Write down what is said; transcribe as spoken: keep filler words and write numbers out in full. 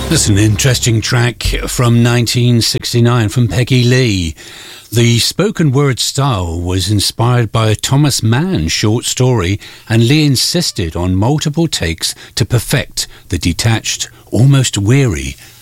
That's an interesting track from nineteen sixty-nine from Peggy Lee. The spoken word style was inspired by a Thomas Mann short story, and Lee insisted on multiple takes to perfect the detached, almost weary